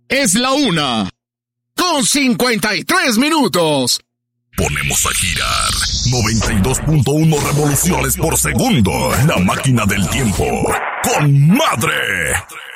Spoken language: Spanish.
Es la 1:53. Ponemos a girar 92.1 revoluciones por segundo. La máquina del tiempo. ¡Con madre!